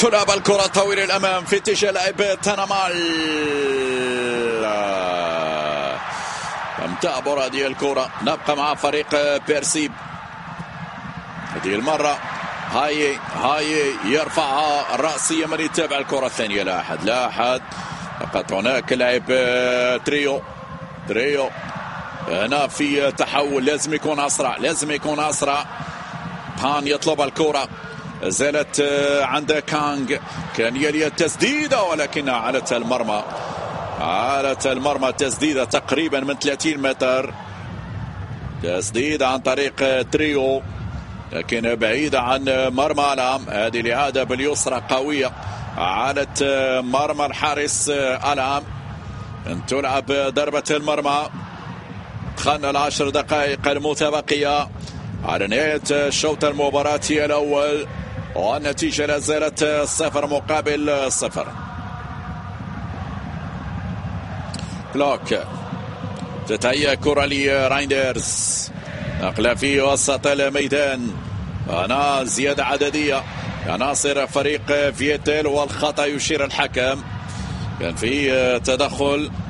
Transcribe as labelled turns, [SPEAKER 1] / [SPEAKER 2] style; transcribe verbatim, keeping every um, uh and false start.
[SPEAKER 1] تلعب الكرة طويلة الأمام في اتجاه لاعب تنمال. لم تعبر هذه الكرة. نبقى مع فريق بيرسيب. هذه المرة هاي هاي يرفعها رأسيا من يتابع الكرة الثانية. لا أحد لا أحد فقط. هناك لاعب تريو تريو هنا في تحول. لازم يكون أسرع لازم يكون أسرع. بان يطلب الكرة. زالت عند كانغ. كان يلي التسديدة ولكنها علت المرمى. علت المرمى. تسديدة تقريبا من ثلاثين متر. تسديدة عن طريق تريو لكن بعيدة عن مرمى ألام. هذه الإعادة باليسرى قوية. علت مرمى الحارس ألام. أن تلعب ضربة المرمى. دخلنا العشر دقائق المتبقية على نهاية الشوط المباراتي الأول والنتيجة لا زالت صفر مقابل صفر. كلوك تتهيأ كرة لرايندرز. نقلة في وسط الميدان. هنا زيادة عددية عناصر فريق فيتيل والخطأ يشير الحكم. كان في تدخل